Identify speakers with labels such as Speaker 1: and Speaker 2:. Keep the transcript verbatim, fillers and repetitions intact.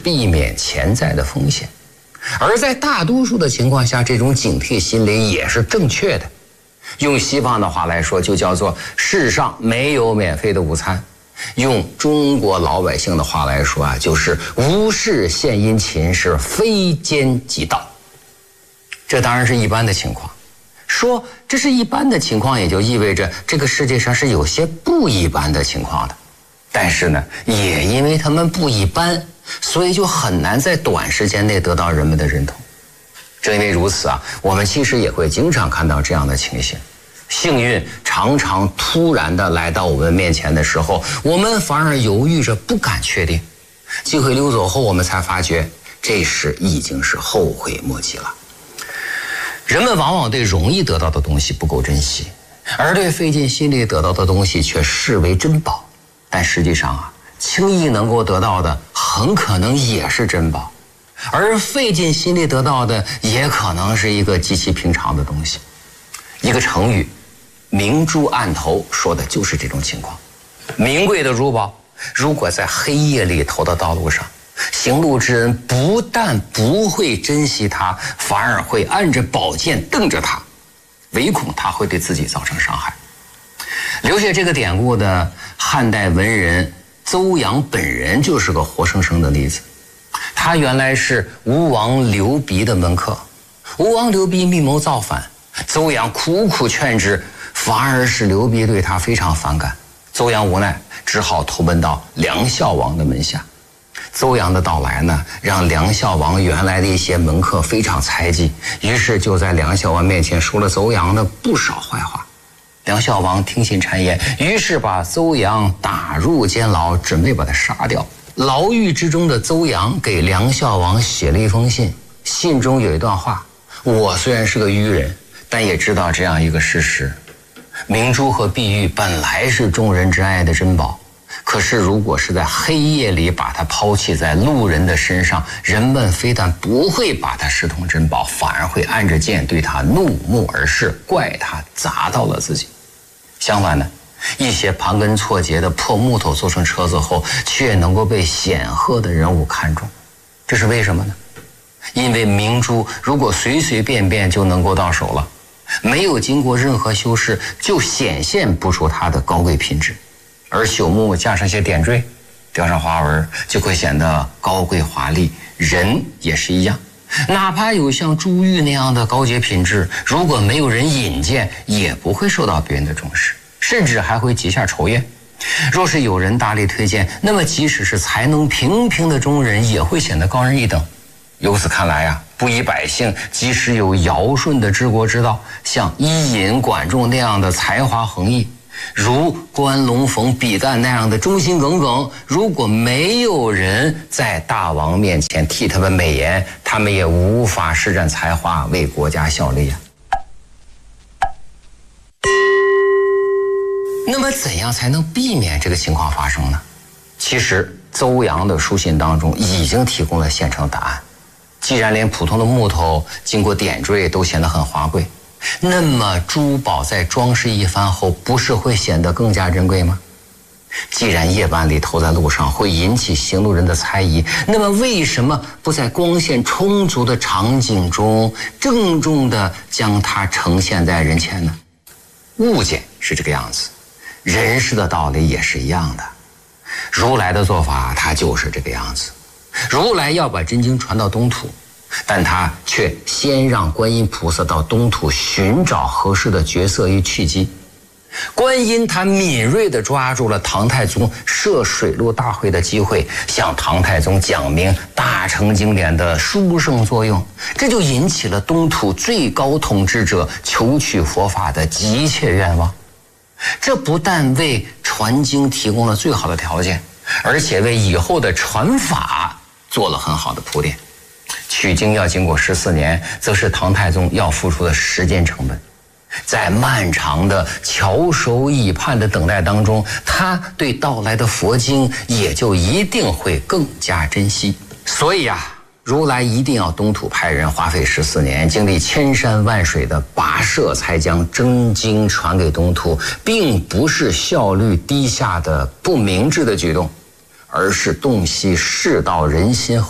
Speaker 1: 避免潜在的风险。而在大多数的情况下，这种警惕心理也是正确的。用西方的话来说，就叫做世上没有免费的午餐。用中国老百姓的话来说啊，就是无事献殷勤，是非奸即盗。这当然是一般的情况。说这是一般的情况，也就意味着这个世界上是有些不一般的情况的。但是呢，也因为他们不一般，所以就很难在短时间内得到人们的认同。正因为如此啊，我们其实也会经常看到这样的情形。幸运常常突然的来到我们面前的时候，我们反而犹豫着不敢确定。机会溜走后，我们才发觉这时已经是后悔莫及了。人们往往对容易得到的东西不够珍惜，而对费尽心力得到的东西却视为珍宝。但实际上啊，轻易能够得到的很可能也是珍宝，而费尽心力得到的也可能是一个极其平常的东西。一个成语明珠暗投说的就是这种情况。名贵的珠宝如果在黑夜里投到道路上，行路之人不但不会珍惜它，反而会按着宝剑瞪着它，唯恐它会对自己造成伤害。留下这个典故的汉代文人邹阳本人就是个活生生的例子。他原来是吴王刘鼻的门客，吴王刘鼻密谋造反，邹阳苦苦劝之，反而使刘鼻对他非常反感。邹阳无奈，只好投奔到梁孝王的门下。邹阳的到来呢，让梁孝王原来的一些门客非常猜忌，于是就在梁孝王面前说了邹阳的不少坏话。梁孝王听信谗言，于是把邹阳打入监牢，准备把他杀掉。牢狱之中的邹阳给梁孝王写了一封信，信中有一段话：我虽然是个愚人，但也知道这样一个事实，明珠和碧玉本来是众人之爱的珍宝，可是如果是在黑夜里把它抛弃在路人的身上，人们非但不会把它视同珍宝，反而会按着剑对它怒目而视，怪它砸到了自己。相反呢，一些盘根错节的破木头做成车子后，却能够被显赫的人物看中。这是为什么呢？因为明珠如果随随便便就能够到手了，没有经过任何修饰，就显现不出它的高贵品质。而朽木加上些点缀，雕上花纹，就会显得高贵华丽。人也是一样，哪怕有像珠玉那样的高洁品质，如果没有人引荐，也不会受到别人的重视，甚至还会结下仇怨。若是有人大力推荐，那么即使是才能平平的中人，也会显得高人一等。由此看来啊，不以百姓，即使有尧舜的治国之道，像伊尹、管仲那样的才华横溢，如关龙逢比干那样的忠心耿耿，如果没有人在大王面前替他们美言，他们也无法施展才华为国家效力啊。那么怎样才能避免这个情况发生呢？其实邹阳的书信当中已经提供了现成答案。既然连普通的木头经过点缀都显得很华贵，那么珠宝在装饰一番后，不是会显得更加珍贵吗？既然夜晚里投在路上会引起行路人的猜疑，那么为什么不在光线充足的场景中郑重地将它呈现在人前呢？物件是这个样子，人事的道理也是一样的。如来的做法，它就是这个样子。如来要把真经传到东土，但他却先让观音菩萨到东土寻找合适的角色与契机。观音他敏锐地抓住了唐太宗设水陆大会的机会，向唐太宗讲明大乘经典的殊胜作用，这就引起了东土最高统治者求取佛法的急切愿望。这不但为传经提供了最好的条件，而且为以后的传法做了很好的铺垫。取经要经过十四年，则是唐太宗要付出的时间成本。在漫长的翘首以盼的等待当中，他对到来的佛经也就一定会更加珍惜。所以啊，如来一定要东土派人花费十四年，经历千山万水的跋涉，才将真经传给东土，并不是效率低下的不明智的举动，而是洞悉世道人心后